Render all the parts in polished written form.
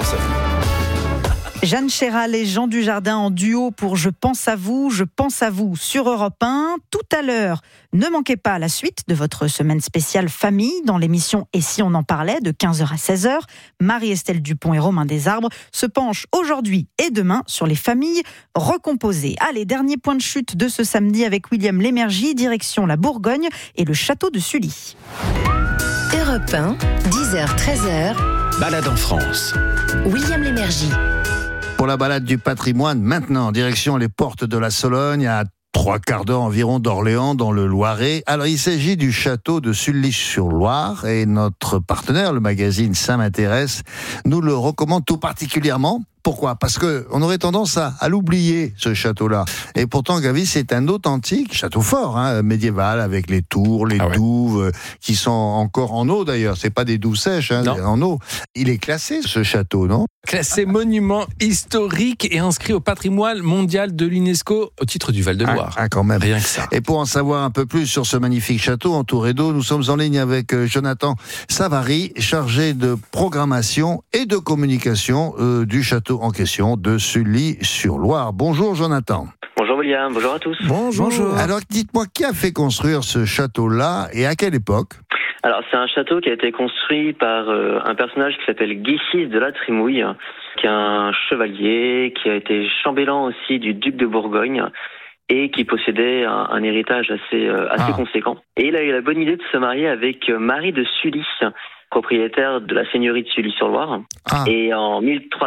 pense à vous. Jeanne Chéral et Jean Dujardin en duo pour Je pense à vous sur Europe 1. Tout à l'heure, ne manquez pas la suite de votre semaine spéciale famille dans l'émission Et si on en parlait de 15h à 16h. Marie-Estelle Dupont et Romain Desarbres se penchent aujourd'hui et demain sur les familles recomposées. Allez, dernier point de chute de ce samedi avec William Lémergie, direction la Bourgogne et le château de Sully. Europe 1, 10h-13h. Balade en France. William Lémergie. Pour la balade du patrimoine, maintenant, direction les portes de la Sologne, à 3/4 d'heure environ d'Orléans, dans le Loiret. Alors, il s'agit du château de Sully-sur-Loire et notre partenaire, le magazine Ça m'intéresse, nous le recommande tout particulièrement. Pourquoi ? Parce que on aurait tendance à l'oublier, ce château-là. Et pourtant, Gavis, c'est un authentique château fort, médiéval, avec les tours, les douves, qui sont encore en eau d'ailleurs. C'est pas des douves sèches, en eau. Il est classé, ce château, non ? Classé monument historique et inscrit au patrimoine mondial de l'UNESCO au titre du Val-de-Loire. Quand même. Rien que ça. Et pour en savoir un peu plus sur ce magnifique château entouré d'eau, nous sommes en ligne avec Jonathan Savary, chargé de programmation et de communication du château en question de Sully-sur-Loire. Bonjour Jonathan. Bonjour William, bonjour à tous. Bonjour. Alors dites-moi, qui a fait construire ce château-là et à quelle époque ? Alors c'est un château qui a été construit par un personnage qui s'appelle Guy de la Trémouille, qui est un chevalier, qui a été chambellan aussi du duc de Bourgogne et qui possédait un héritage assez conséquent. Et il a eu la bonne idée de se marier avec Marie de Sully, propriétaire de la seigneurie de Sully-sur-Loire. Et en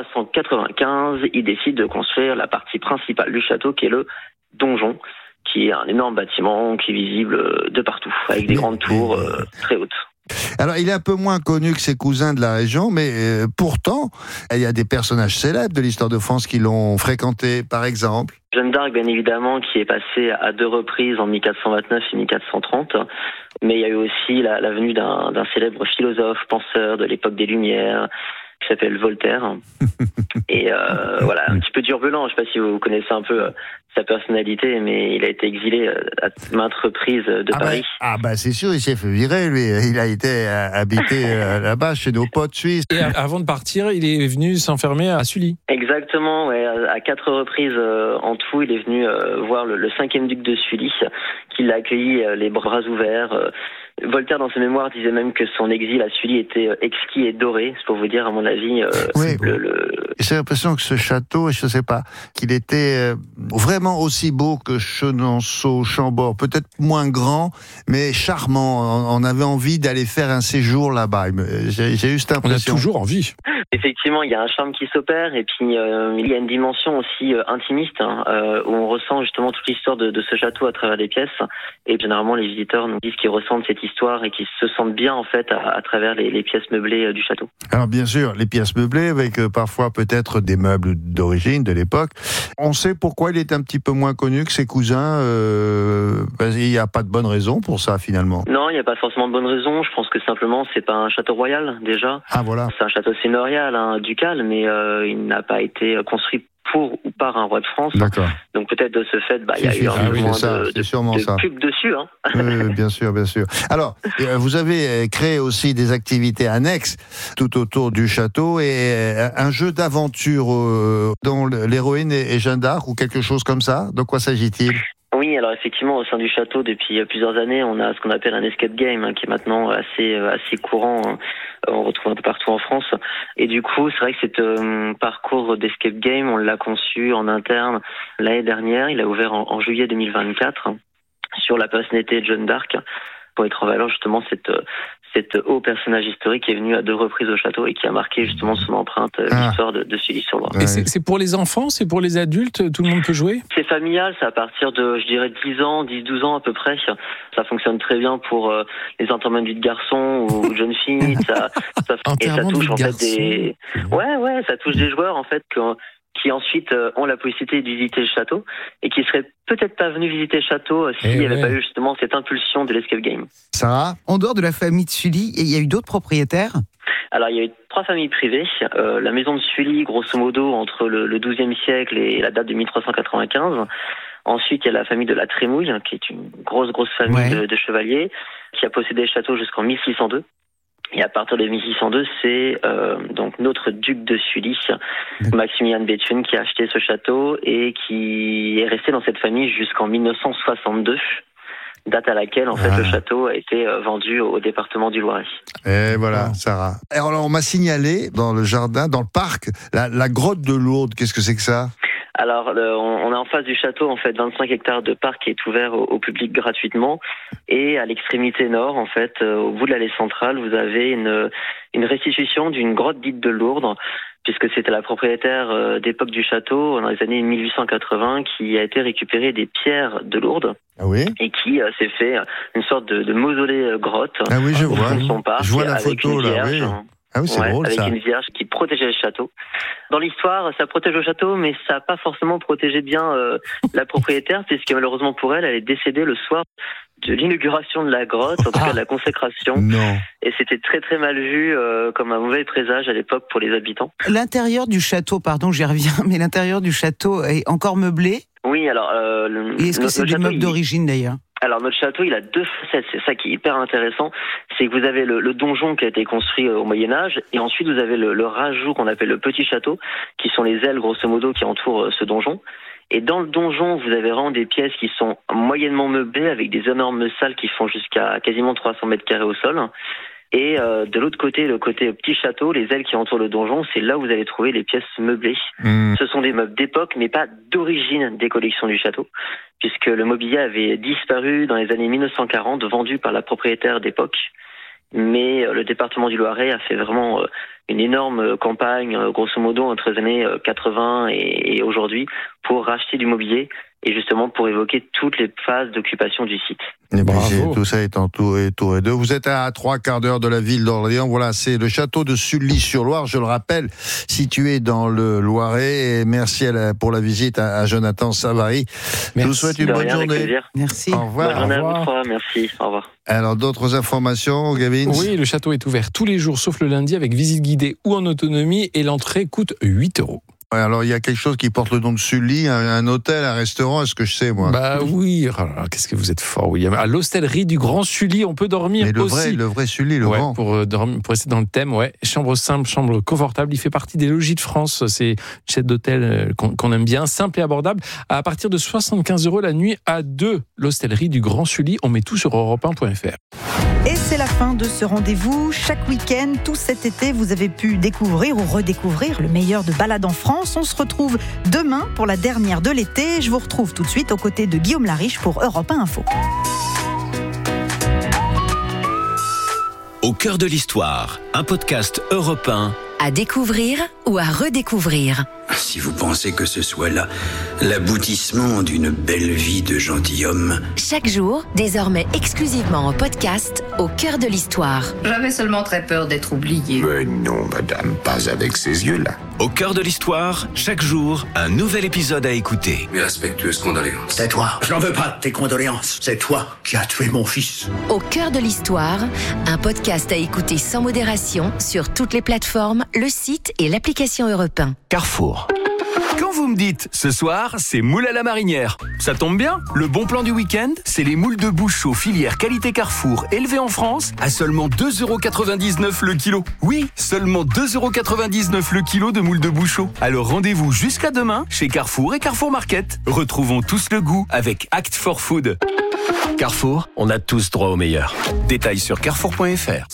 1395, il décide de construire la partie principale du château, qui est le donjon, qui est un énorme bâtiment qui est visible de partout, avec des grandes tours très hautes. Alors, il est un peu moins connu que ses cousins de la région, mais pourtant, il y a des personnages célèbres de l'histoire de France qui l'ont fréquenté, par exemple. Jeanne d'Arc, bien évidemment, qui est passée à 2 reprises en 1429 et 1430. Mais il y a eu aussi la venue d'un célèbre philosophe, penseur de l'époque des Lumières, qui s'appelle Voltaire. Et voilà, un petit peu turbulent. Je ne sais pas si vous connaissez un peu sa personnalité, mais il a été exilé à maintes reprises de Paris. C'est sûr, il s'est fait virer, lui. Il a été habité là-bas, chez nos potes suisses. Et avant de partir, il est venu s'enfermer à Sully. Exactement, ouais. À 4 reprises en tout, il est venu voir le 5e duc de Sully, qui l'a accueilli les bras ouverts. Voltaire, dans ses mémoires, disait même que son exil à Sully était exquis et doré. C'est pour vous dire, à mon avis, J'ai l'impression que ce château, je ne sais pas, qu'il était vraiment aussi beau que Chenonceau, Chambord, peut-être moins grand, mais charmant. On avait envie d'aller faire un séjour là-bas. J'ai eu cette impression. On a toujours envie. Effectivement, il y a un charme qui s'opère, et puis il y a une dimension aussi intimiste, où on ressent justement toute l'histoire de ce château à travers des pièces. Et généralement, les visiteurs nous disent qu'ils ressentent cette histoire et qu'ils se sentent bien en fait à travers les pièces meublées du château. Alors bien sûr, les pièces meublées avec parfois peut-être des meubles d'origine de l'époque. On sait pourquoi il est un petit peu moins connu que ses cousins. Il n'y a pas de bonne raison pour ça finalement. Non, il n'y a pas forcément de bonne raison. Je pense que simplement c'est pas un château royal déjà. Voilà. C'est un château seigneurial, ducal, mais il n'a pas été construit pour ou par un roi de France. D'accord. Donc peut-être de ce fait, il y a eu un mouvement de pub dessus. Oui, bien sûr. Alors, vous avez créé aussi des activités annexes tout autour du château et un jeu d'aventure dont l'héroïne est Jeanne d'Arc ou quelque chose comme ça. De quoi s'agit-il ? Oui, alors effectivement, au sein du château, depuis plusieurs années, on a ce qu'on appelle un escape game, qui est maintenant assez courant. On retrouve un peu partout en France. Et du coup, c'est vrai que cet parcours d'escape game, on l'a conçu en interne l'année dernière. Il a ouvert en juillet 2024 sur la personnalité de Jeanne d'Arc, pour mettre en valeur justement cet haut personnage historique qui est venu à 2 reprises au château et qui a marqué justement son empreinte l'histoire de Sully-sur-Loire. Et c'est pour les enfants, c'est pour les adultes, tout le monde peut jouer ? C'est familial, c'est à partir de, je dirais, 10-12 ans à peu près. Ça fonctionne très bien pour les enterrements de vie de garçons ou de jeunes filles. Ça touche en fait ça touche des joueurs en fait qui ensuite ont la possibilité de visiter le château et qui seraient peut-être pas venus visiter le château s'il n'y avait pas eu justement cette impulsion de l'escape game. Sarah ? En dehors de la famille de Sully, il y a eu d'autres propriétaires ? Alors, il y a eu 3 familles privées. La maison de Sully, grosso modo, entre le XIIe siècle et la date de 1395. Ensuite, il y a la famille de la Trémouille, qui est une grosse famille de chevaliers, qui a possédé le château jusqu'en 1602. Et à partir de 1602, c'est donc notre duc de Sully, Maximilien de Béthune, qui a acheté ce château et qui est resté dans cette famille jusqu'en 1962. Date à laquelle, en fait, le château a été vendu au département du Loiret. Et voilà, Sarah. Alors, on m'a signalé, dans le jardin, dans le parc, la grotte de Lourdes. Qu'est-ce que c'est que ça ? Alors, on est en face du château, en fait, 25 hectares de parc qui est ouvert au public gratuitement. Et à l'extrémité nord, en fait, au bout de l'allée centrale, vous avez une restitution d'une grotte dite de Lourdes, puisque c'était la propriétaire d'époque du château, dans les années 1880, qui a été récupérée des pierres de Lourdes. Ah oui ? Et qui s'est fait une sorte de mausolée grotte. Ah oui, je vois. De son parc, je vois la avec photo, une vierge, là, oui. Ah oui, c'est drôle, avec ça. une vierge qui protégeait le château. Dans l'histoire, ça protège le château, mais ça n'a pas forcément protégé bien la propriétaire, puisque malheureusement pour elle, elle est décédée le soir de l'inauguration de la grotte, en tout cas de la consécration. Non. Et c'était très très mal vu, comme un mauvais présage à l'époque pour les habitants. L'intérieur du château, pardon, j'y reviens, mais l'intérieur du château est encore meublé. Oui, alors... Et est-ce que c'est des meubles d'origine d'ailleurs ? Alors notre château, il a deux facettes, c'est ça qui est hyper intéressant, c'est que vous avez le donjon qui a été construit au Moyen-Âge, et ensuite vous avez le rajout qu'on appelle le petit château, qui sont les ailes grosso modo qui entourent ce donjon. Et dans le donjon, vous avez vraiment des pièces qui sont moyennement meublées, avec des énormes salles qui font jusqu'à quasiment 300 mètres carrés au sol. Et de l'autre côté, le côté petit château, les ailes qui entourent le donjon, c'est là où vous allez trouver les pièces meublées. Ce sont des meubles d'époque, mais pas d'origine des collections du château, puisque le mobilier avait disparu dans les années 1940, vendu par la propriétaire d'époque. Mais le département du Loiret a fait vraiment une énorme campagne, grosso modo entre les années 80 et aujourd'hui, pour racheter du mobilier et justement pour évoquer toutes les phases d'occupation du site. Et Bravo. tout ça est entouré de. Vous êtes à 3 quarts d'heure de la ville d'Orléans. Voilà, c'est le château de Sully-sur-Loire, je le rappelle, situé dans le Loiret. Et merci pour la visite à Jonathan Savary. Je vous souhaite une bonne journée. Merci. Au revoir. Bonne journée à Au revoir. vous trois, merci, au revoir. Alors, d'autres informations, Gavin ? Oui, le château est ouvert tous les jours, sauf le lundi, avec visite guidée ou en autonomie, et l'entrée coûte 8 €. Ouais, alors, il y a quelque chose qui porte le nom de Sully, un hôtel, un restaurant, est-ce que je sais, moi ? Bah oui, oh là là, qu'est-ce que vous êtes fort, William. À l'hostellerie du Grand Sully, on peut dormir Mais aussi. le vrai Sully, le Ouais, grand. pour rester dans le thème, ouais. Chambre simple, chambre confortable. Il fait partie des logis de France. C'est une chaîne d'hôtel qu'on aime bien, simple et abordable. À partir de 75 € la nuit à 2. L'hostellerie du Grand Sully. On met tout sur europe1.fr. Et c'est la fin de ce rendez-vous. Chaque week-end, tout cet été, vous avez pu découvrir ou redécouvrir le meilleur de balades en France. On se retrouve demain pour la dernière de l'été. Je vous retrouve tout de suite aux côtés de Guillaume Lariche pour Europe 1 Info. Au cœur de l'histoire, un podcast Europe 1. À découvrir ou à redécouvrir. Si vous pensez que ce soit là l'aboutissement d'une belle vie de gentilhomme. Chaque jour, désormais exclusivement en podcast, au cœur de l'histoire. J'avais seulement très peur d'être oubliée. Mais non, madame, pas avec ces yeux-là. Au cœur de l'histoire, chaque jour, un nouvel épisode à écouter. Mes respectueuses condoléances. C'est toi. Je n'en veux pas de tes condoléances. C'est toi qui as tué mon fils. Au cœur de l'histoire, un podcast à écouter sans modération sur toutes les plateformes, le site et l'application Europe 1. Carrefour. Quand vous me dites, ce soir, c'est moule à la marinière, ça tombe bien, le bon plan du week-end, c'est les moules de Bouchot filière qualité Carrefour, élevées en France, à seulement 2,99 € le kilo. Oui, seulement 2,99 € le kilo de moules de Bouchot. Alors rendez-vous jusqu'à demain, chez Carrefour et Carrefour Market. Retrouvons tous le goût avec Act for Food. Carrefour, on a tous droit au meilleur. Détails sur carrefour.fr.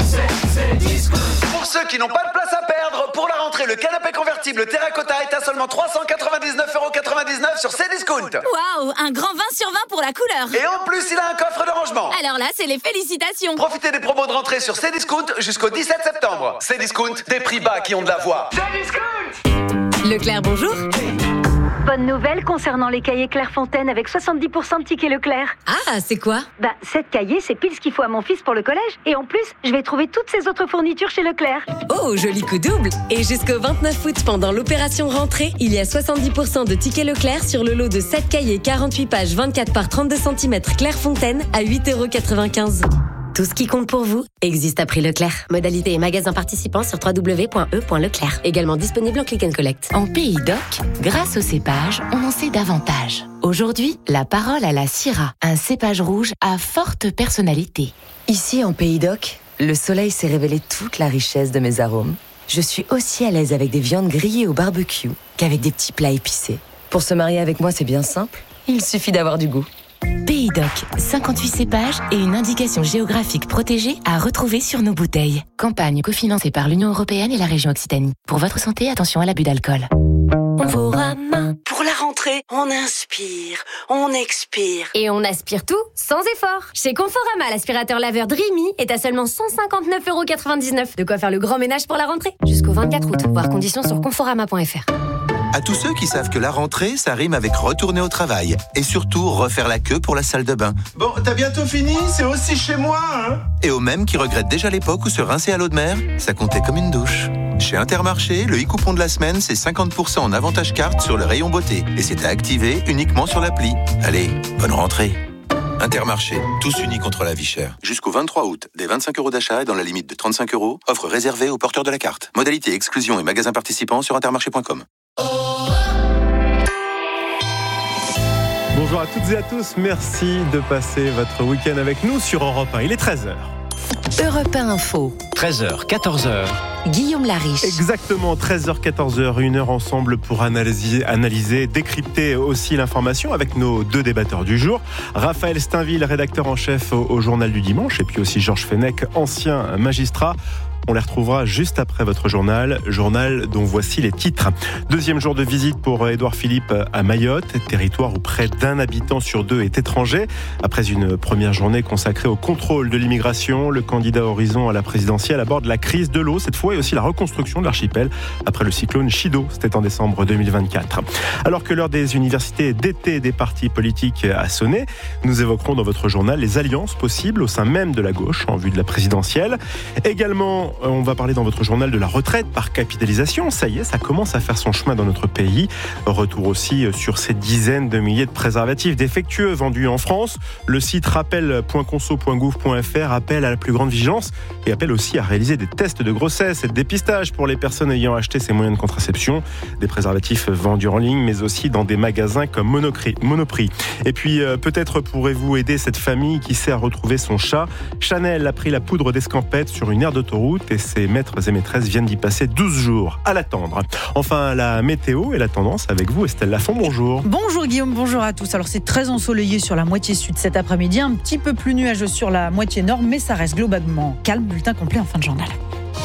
Pour ceux qui n'ont pas de place à perdre, pour la rentrée, le canapé convertible Terracotta est à seulement 399,99 € sur Cdiscount. Waouh, un grand 20 sur 20 pour la couleur. Et en plus, il a un coffre de rangement. Alors là, c'est les félicitations. Profitez des promos de rentrée sur Cdiscount jusqu'au 17 septembre. Cdiscount, des prix bas qui ont de la voix. Leclerc, bonjour. Bonne nouvelle concernant les cahiers Clairefontaine avec 70% de tickets Leclerc. Ah, c'est quoi ? 7 cahiers, c'est pile ce qu'il faut à mon fils pour le collège. Et en plus, je vais trouver toutes ses autres fournitures chez Leclerc. Oh, joli coup double. Et jusqu'au 29 août, pendant l'opération rentrée, il y a 70% de tickets Leclerc sur le lot de 7 cahiers 48 pages 24 par 32 cm Clairefontaine à 8,95 €. Tout ce qui compte pour vous existe à prix Leclerc. Modalité et magasins participants sur www.e.leclerc. Également disponible en click and collect. En Pays d'Oc, grâce au cépage, on en sait davantage. Aujourd'hui, la parole à la Syrah, un cépage rouge à forte personnalité. Ici, en Pays d'Oc, le soleil s'est révélé toute la richesse de mes arômes. Je suis aussi à l'aise avec des viandes grillées au barbecue qu'avec des petits plats épicés. Pour se marier avec moi, c'est bien simple. Il suffit d'avoir du goût. Pays Doc, 58 cépages et une indication géographique protégée à retrouver sur nos bouteilles. Campagne cofinancée par l'Union européenne et la région Occitanie. Pour votre santé, attention à l'abus d'alcool. Conforama. Pour la rentrée, on inspire, on expire. Et on aspire tout sans effort. Chez Conforama, l'aspirateur laveur Dreamy est à seulement 159,99 €. De quoi faire le grand ménage pour la rentrée. Jusqu'au 24 août. Voir conditions sur conforama.fr. À tous ceux qui savent que la rentrée, ça rime avec retourner au travail. Et surtout, refaire la queue pour la salle de bain. Bon, t'as bientôt fini, c'est aussi chez moi, hein. Et aux mêmes qui regrettent déjà l'époque où se rincer à l'eau de mer, ça comptait comme une douche. Chez Intermarché, le e-coupon de la semaine, c'est 50% en avantage carte sur le rayon beauté. Et c'est à activer uniquement sur l'appli. Allez, bonne rentrée. Intermarché, tous unis contre la vie chère. Jusqu'au 23 août, des 25 € d'achat et dans la limite de 35 €, offre réservée aux porteurs de la carte. Modalité, exclusion et magasins participants sur intermarché.com. Bonjour à toutes et à tous, merci de passer votre week-end avec nous sur Europe 1. Il est 13h. Europe 1 Info. 13h, 14h. Guillaume Lariche. Exactement, 13h, 14h, une heure ensemble pour analyser, décrypter aussi l'information avec nos deux débatteurs du jour. Raphaël Steinville, rédacteur en chef au Journal du Dimanche, et puis aussi Georges Fenech, ancien magistrat. On les retrouvera juste après votre journal dont voici les titres. Deuxième jour de visite pour Édouard Philippe à Mayotte, territoire où près d'un habitant sur deux est étranger. Après une première journée consacrée au contrôle de l'immigration, le candidat Horizon à la présidentielle aborde la crise de l'eau cette fois et aussi la reconstruction de l'archipel après le cyclone Chido, c'était en décembre 2024. Alors que l'heure des universités d'été des partis politiques a sonné, nous évoquerons dans votre journal les alliances possibles au sein même de la gauche en vue de la présidentielle. Également, on va parler dans votre journal de la retraite par capitalisation. Ça y est, ça commence à faire son chemin dans notre pays. Retour aussi sur ces dizaines de milliers de préservatifs défectueux vendus en France. Le site rappel.conso.gouv.fr appelle à la plus grande vigilance et appelle aussi à réaliser des tests de grossesse et de dépistage pour les personnes ayant acheté ces moyens de contraception. Des préservatifs vendus en ligne, mais aussi dans des magasins comme Monoprix. Et puis, peut-être pourrez-vous aider cette famille qui sait à retrouver son chat. Chanel a pris la poudre d'escampette sur une aire d'autoroute et ses maîtres et maîtresses viennent d'y passer 12 jours à l'attendre. Enfin, la météo et la tendance avec vous, Estelle Lafont, bonjour. Bonjour Guillaume, bonjour à tous. Alors c'est très ensoleillé sur la moitié sud cet après-midi, un petit peu plus nuageux sur la moitié nord, mais ça reste globalement calme. Bulletin complet en fin de journal.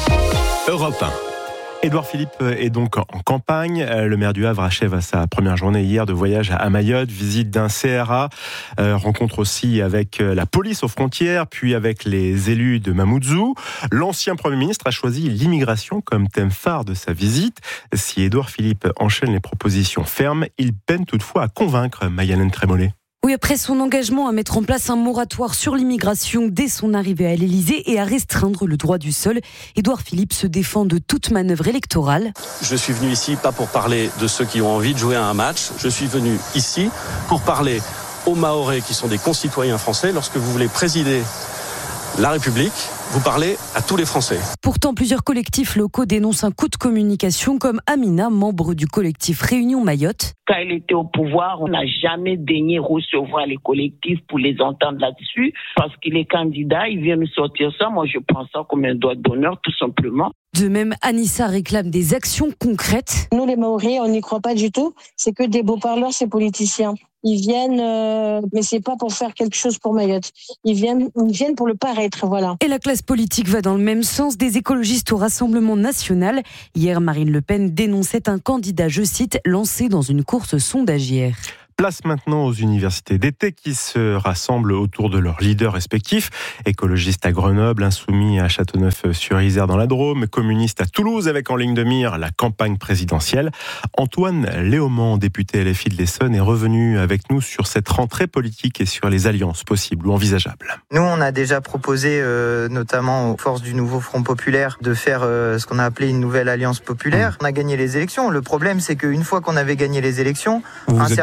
Europe 1. Édouard Philippe est donc en campagne. Le maire du Havre achève sa première journée hier de voyage à Mayotte, visite d'un CRA, rencontre aussi avec la police aux frontières, puis avec les élus de Mamoudzou. L'ancien Premier ministre a choisi l'immigration comme thème phare de sa visite. Si Édouard Philippe enchaîne les propositions fermes, il peine toutefois à convaincre Mayalène Trémollet. Oui, après son engagement à mettre en place un moratoire sur l'immigration dès son arrivée à l'Élysée et à restreindre le droit du sol, Édouard Philippe se défend de toute manœuvre électorale. Je suis venu ici pas pour parler de ceux qui ont envie de jouer à un match, je suis venu ici pour parler aux Mahorais qui sont des concitoyens français. Lorsque vous voulez présider la République, vous parlez à tous les Français. Pourtant, plusieurs collectifs locaux dénoncent un coup de communication, comme Amina, membre du collectif Réunion Mayotte. Quand il était au pouvoir, on n'a jamais daigné recevoir les collectifs pour les entendre là-dessus, parce qu'il est candidat, il vient nous sortir ça. Moi, je prends ça comme un doigt d'honneur, tout simplement. De même, Anissa réclame des actions concrètes. Nous, les Mahorais, on n'y croit pas du tout. C'est que des beaux parleurs, ces politiciens. Ils viennent, mais c'est pas pour faire quelque chose pour Mayotte. Ils viennent pour le paraître, voilà. Et la classe politique va dans le même sens. Des écologistes au Rassemblement national. Hier, Marine Le Pen dénonçait un candidat, je cite, lancé dans une course sondagière. Place maintenant aux universités d'été qui se rassemblent autour de leurs leaders respectifs. Écologistes à Grenoble, insoumis à Châteauneuf-sur-Isère dans la Drôme, communistes à Toulouse avec en ligne de mire la campagne présidentielle. Antoine Léaumont, député LFI de l'Essonne, est revenu avec nous sur cette rentrée politique et sur les alliances possibles ou envisageables. Nous, on a déjà proposé, notamment aux forces du nouveau Front Populaire, de faire ce qu'on a appelé une nouvelle alliance populaire. On a gagné les élections. Le problème, c'est qu'une fois qu'on avait gagné les élections, un certain nombre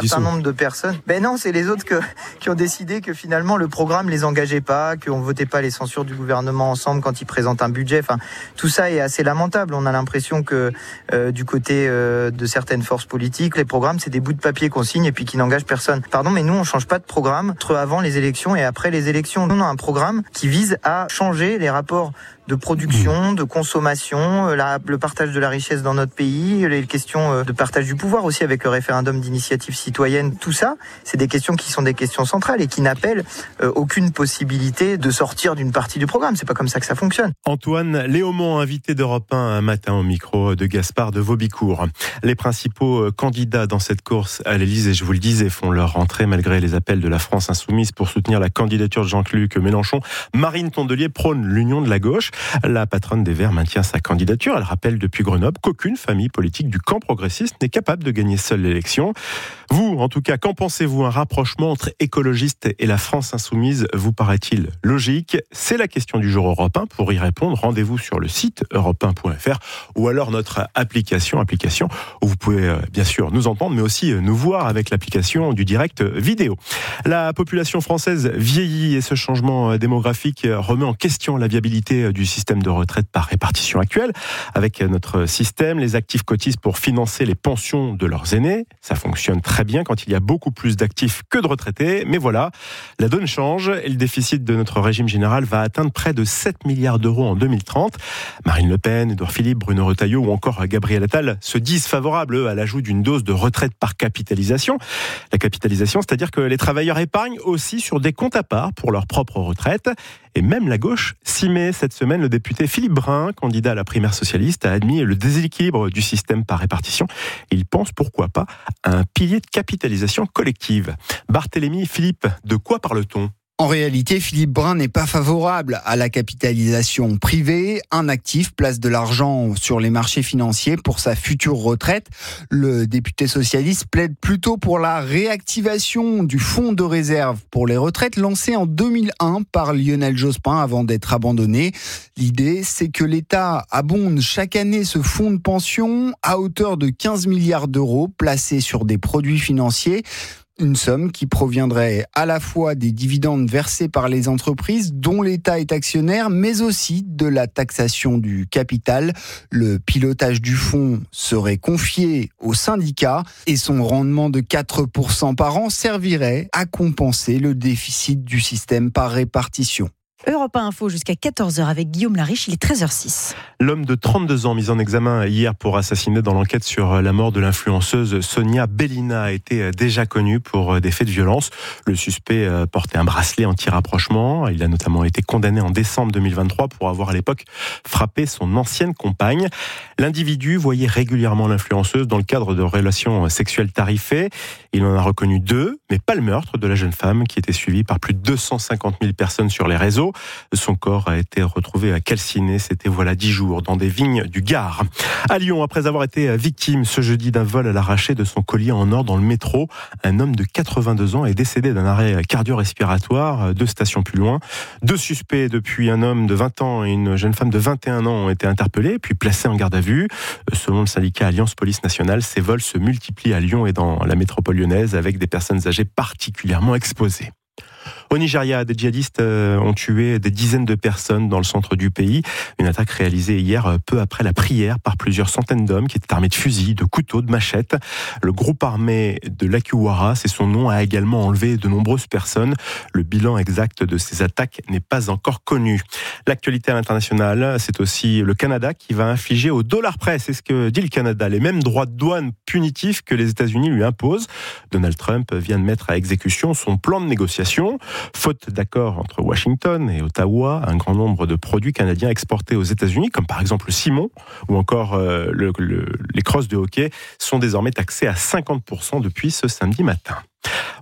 de personnes. Ben non, c'est les autres qui ont décidé que finalement le programme les engageait pas, qu'on votait pas les censures du gouvernement ensemble quand ils présentent un budget. Enfin, tout ça est assez lamentable. On a l'impression que du côté de certaines forces politiques, les programmes, c'est des bouts de papier qu'on signe et puis qui n'engagent personne. Pardon, mais nous, on change pas de programme entre avant les élections et après les élections. Nous, on a un programme qui vise à changer les rapports de production, de consommation, le partage de la richesse dans notre pays, les questions de partage du pouvoir aussi avec le référendum d'initiative citoyenne. Tout ça, c'est des questions qui sont des questions centrales et qui n'appellent aucune possibilité de sortir d'une partie du programme. C'est pas comme ça que ça fonctionne. Antoine Léaumont, invité d'Europe 1 un matin au micro de Gaspard de Vaubicourt. Les principaux candidats dans cette course à l'Élysée, je vous le disais, font leur rentrée malgré les appels de la France insoumise pour soutenir la candidature de Jean-Luc Mélenchon. Marine Tondelier prône l'union de la gauche. La patronne des Verts maintient sa candidature. Elle rappelle depuis Grenoble qu'aucune famille politique du camp progressiste n'est capable de gagner seule l'élection. Vous, en tout cas, qu'en pensez-vous? Un rapprochement entre écologistes et la France insoumise vous paraît-il logique? C'est la question du jour Europe 1. Pour y répondre, rendez-vous sur le site europe1.fr ou alors notre application où vous pouvez bien sûr nous entendre, mais aussi nous voir avec l'application du direct vidéo. La population française vieillit et ce changement démographique remet en question la viabilité du système de retraite par répartition actuel. Avec notre système, les actifs cotisent pour financer les pensions de leurs aînés. Ça fonctionne très bien quand il y a beaucoup plus d'actifs que de retraités. Mais voilà, la donne change et le déficit de notre régime général va atteindre près de 7 milliards d'euros en 2030. Marine Le Pen, Édouard Philippe, Bruno Retailleau ou encore Gabriel Attal se disent favorables à l'ajout d'une dose de retraite par capitalisation. La capitalisation, c'est-à-dire que les travailleurs épargnent aussi sur des comptes à part pour leur propre retraite. Et même la gauche s'y met. Cette semaine, le député Philippe Brun, candidat à la primaire socialiste, a admis le déséquilibre du système par répartition. Il pense, pourquoi pas, à un pilier de capitalisation collective. Barthélémy, Philippe, de quoi parle-t-on ? En réalité, Philippe Brun n'est pas favorable à la capitalisation privée. Un actif place de l'argent sur les marchés financiers pour sa future retraite. Le député socialiste plaide plutôt pour la réactivation du fonds de réserve pour les retraites lancé en 2001 par Lionel Jospin avant d'être abandonné. L'idée, c'est que l'État abonde chaque année ce fonds de pension à hauteur de 15 milliards d'euros placés sur des produits financiers. Une somme qui proviendrait à la fois des dividendes versés par les entreprises dont l'État est actionnaire, mais aussi de la taxation du capital. Le pilotage du fonds serait confié aux syndicats et son rendement de 4% par an servirait à compenser le déficit du système par répartition. Europe 1 Info jusqu'à 14h avec Guillaume Lariche, il est 13h06. L'homme de 32 ans mis en examen hier pour assassiné dans l'enquête sur la mort de l'influenceuse Sonia Bellina a été déjà connu pour des faits de violence. Le suspect portait un bracelet anti-rapprochement. Il a notamment été condamné en décembre 2023 pour avoir à l'époque frappé son ancienne compagne. L'individu voyait régulièrement l'influenceuse dans le cadre de relations sexuelles tarifées. Il en a reconnu 2, mais pas le meurtre de la jeune femme qui était suivie par plus de 250 000 personnes sur les réseaux. Son corps a été retrouvé à calciné, c'était voilà 10 jours, dans des vignes du Gard. À Lyon, après avoir été victime ce jeudi d'un vol à l'arraché de son collier en or dans le métro, un homme de 82 ans est décédé d'un arrêt cardio-respiratoire 2 stations plus loin. 2 suspects, depuis un homme de 20 ans et une jeune femme de 21 ans, ont été interpellés puis placés en garde à vue. Selon le syndicat Alliance Police Nationale, ces vols se multiplient à Lyon et dans la métropole lyonnaise avec des personnes âgées particulièrement exposées. Au Nigeria, des djihadistes ont tué des dizaines de personnes dans le centre du pays. Une attaque réalisée hier peu après la prière par plusieurs centaines d'hommes qui étaient armés de fusils, de couteaux, de machettes. Le groupe armé de l'Akuwara, c'est son nom, a également enlevé de nombreuses personnes. Le bilan exact de ces attaques n'est pas encore connu. L'actualité à l'international, c'est aussi le Canada qui va infliger au dollar près, c'est ce que dit le Canada, les mêmes droits de douane punitifs que les États-Unis lui imposent. Donald Trump vient de mettre à exécution son plan de négociation. Faute d'accord entre Washington et Ottawa, un grand nombre de produits canadiens exportés aux États-Unis, comme par exemple le ciment ou encore les crosses de hockey, sont désormais taxés à 50% depuis ce samedi matin.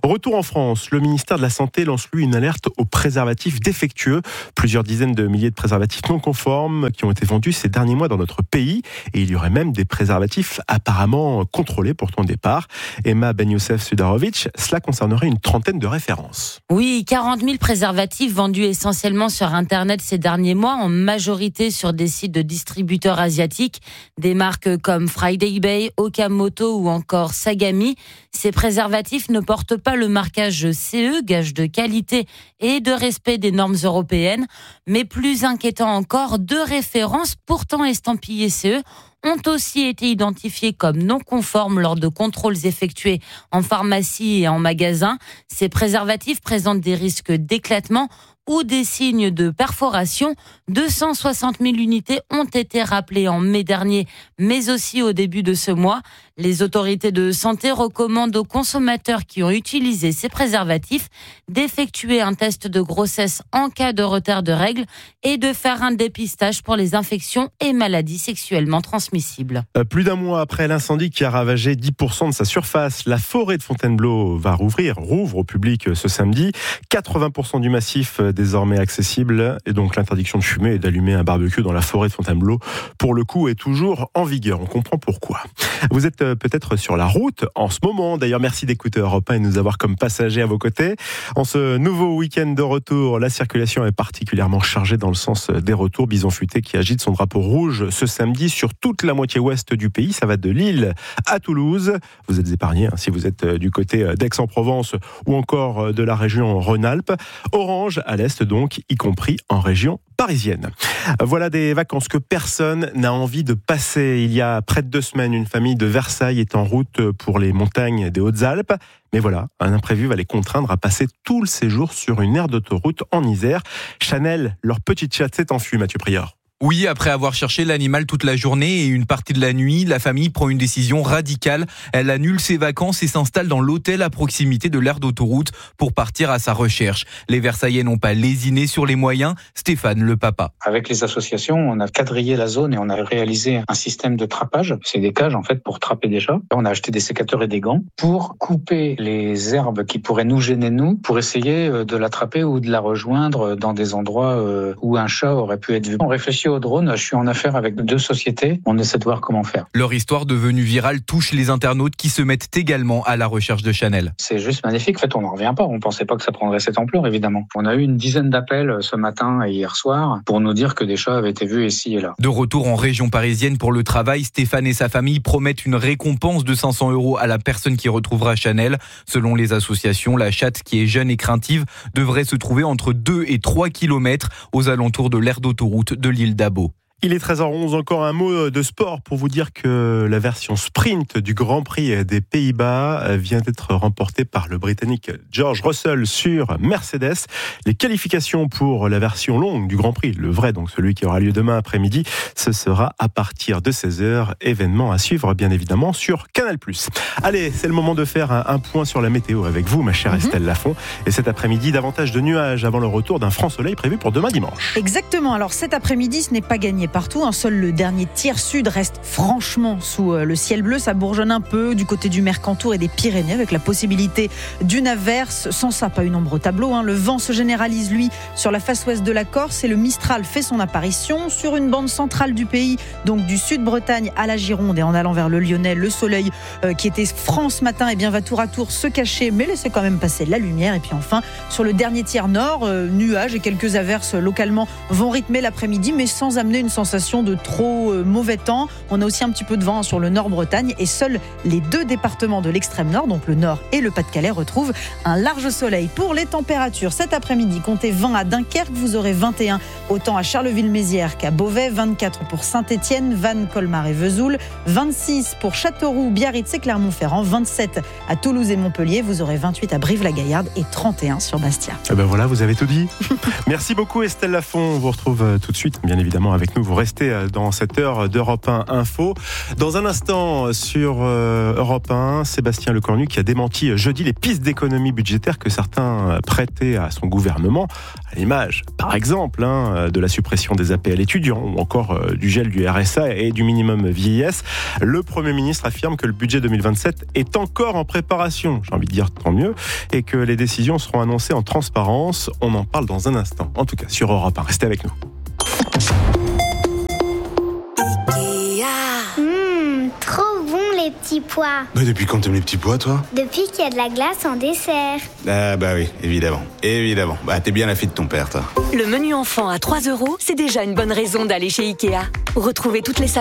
Retour en France, le ministère de la Santé lance lui une alerte aux préservatifs défectueux. Plusieurs dizaines de milliers de préservatifs non conformes qui ont été vendus ces derniers mois dans notre pays. Et il y aurait même des préservatifs apparemment contrôlés pour ton départ. Emma Ben-Youssef-Sudarovic, cela concernerait une trentaine de références. Oui, 40 000 préservatifs vendus essentiellement sur Internet ces derniers mois, en majorité sur des sites de distributeurs asiatiques, des marques comme Friday Bay, Okamoto ou encore Sagami. Ces préservatifs ne portent pas le marquage CE, gage de qualité et de respect des normes européennes. Mais plus inquiétant encore, 2 références pourtant estampillées CE ont aussi été identifiées comme non conformes lors de contrôles effectués en pharmacie et en magasin. Ces préservatifs présentent des risques d'éclatement ou des signes de perforation. 260 000 unités ont été rappelées en mai dernier, mais aussi au début de ce mois. Les autorités de santé recommandent aux consommateurs qui ont utilisé ces préservatifs d'effectuer un test de grossesse en cas de retard de règles et de faire un dépistage pour les infections et maladies sexuellement transmissibles. Plus d'un mois après l'incendie qui a ravagé 10% de sa surface, la forêt de Fontainebleau rouvre au public ce samedi. 80% du massif désormais accessible et donc l'interdiction de fumer et d'allumer un barbecue dans la forêt de Fontainebleau, pour le coup, est toujours en vigueur. On comprend pourquoi. Vous êtes peut-être sur la route en ce moment. D'ailleurs, merci d'écouter Europe 1 et de nous avoir comme passagers à vos côtés. En ce nouveau week-end de retour, la circulation est particulièrement chargée dans le sens des retours. Bison Futé qui agite son drapeau rouge ce samedi sur toute la moitié ouest du pays. Ça va de Lille à Toulouse. Vous êtes épargnés si vous êtes du côté d'Aix-en-Provence ou encore de la région Rhône-Alpes. Orange à l'est donc, y compris en région parisienne. Voilà des vacances que personne n'a envie de passer. Il y a près de 2 semaines, une famille de Versailles est en route pour les montagnes des Hautes-Alpes. Mais voilà, un imprévu va les contraindre à passer tout le séjour sur une aire d'autoroute en Isère. Chanel, leur petite chatte s'est enfuie, Mathieu Prieur. Oui, après avoir cherché l'animal toute la journée et une partie de la nuit, la famille prend une décision radicale. Elle annule ses vacances et s'installe dans l'hôtel à proximité de l'aire d'autoroute pour partir à sa recherche. Les Versaillais n'ont pas lésiné sur les moyens. Stéphane, le papa. Avec les associations, on a quadrillé la zone et on a réalisé un système de trappage. C'est des cages en fait pour trapper des chats. On a acheté des sécateurs et des gants pour couper les herbes qui pourraient nous gêner pour essayer de l'attraper ou de la rejoindre dans des endroits où un chat aurait pu être vu. On réfléchit au drone, je suis en affaire avec 2 sociétés, on essaie de voir comment faire. Leur histoire devenue virale touche les internautes qui se mettent également à la recherche de Chanel. C'est juste magnifique, en fait on n'en revient pas, on ne pensait pas que ça prendrait cette ampleur évidemment. On a eu une dizaine d'appels ce matin et hier soir pour nous dire que des chats avaient été vus ici et là. De retour en région parisienne pour le travail, Stéphane et sa famille promettent une récompense de 500 € à la personne qui retrouvera Chanel. Selon les associations, la chatte qui est jeune et craintive devrait se trouver entre 2 et 3 km aux alentours de l'aire d'autoroute de l'île d'Abo. Il est 13h11, encore un mot de sport pour vous dire que la version sprint du Grand Prix des Pays-Bas vient d'être remportée par le Britannique George Russell sur Mercedes. Les qualifications pour la version longue du Grand Prix, le vrai, donc celui qui aura lieu demain après-midi, ce sera à partir de 16h, événement à suivre bien évidemment sur Canal+. Allez, c'est le moment de faire un point sur la météo avec vous, ma chère Estelle Lafont. Et cet après-midi, davantage de nuages avant le retour d'un franc soleil prévu pour demain dimanche. Exactement, alors cet après-midi, ce n'est pas gagné partout. Seul le dernier tiers sud reste franchement sous le ciel bleu. Ça bourgeonne un peu du côté du Mercantour et des Pyrénées avec la possibilité d'une averse. Sans ça, pas une ombre au tableau. Le vent se généralise, lui, sur la face ouest de la Corse et le Mistral fait son apparition sur une bande centrale du pays, donc du sud-Bretagne à la Gironde et en allant vers le Lyonnais. Le soleil qui était franc ce matin va tour à tour se cacher, mais laisser quand même passer la lumière. Et puis enfin, sur le dernier tiers nord, nuages et quelques averses localement vont rythmer l'après-midi, mais sans amener une sensation de trop mauvais temps. On a aussi un petit peu de vent sur le Nord-Bretagne et seuls les 2 départements de l'extrême nord, donc le Nord et le Pas-de-Calais, retrouvent un large soleil. Pour les températures, cet après-midi, comptez 20 à Dunkerque, vous aurez 21 autant à Charleville-Mézières qu'à Beauvais, 24 pour Saint-Étienne, Vannes, Colmar et Vesoul, 26 pour Châteauroux, Biarritz et Clermont-Ferrand, 27 à Toulouse et Montpellier, vous aurez 28 à Brive-la-Gaillarde et 31 sur Bastia. Et ben voilà, vous avez tout dit. Merci beaucoup Estelle Lafont, on vous retrouve tout de suite, bien évidemment avec nous. vous restez dans cette heure d'Europe 1 Info. Dans un instant, sur Europe 1, Sébastien Lecornu qui a démenti jeudi les pistes d'économie budgétaire que certains prêtaient à son gouvernement, à l'image, par exemple, de la suppression des APL étudiants ou encore du gel du RSA et du minimum vieillesse. Le Premier ministre affirme que le budget 2027 est encore en préparation. J'ai envie de dire tant mieux, et que les décisions seront annoncées en transparence. On en parle dans un instant. En tout cas, sur Europe 1. Restez avec nous. Trop bon les petits pois. Depuis quand t'aimes les petits pois, toi? Depuis qu'il y a de la glace en dessert. Ah bah oui, évidemment. T'es bien la fille de ton père, toi. Le menu enfant à 3 €, c'est déjà une bonne raison d'aller chez Ikea. Retrouvez toutes les saveurs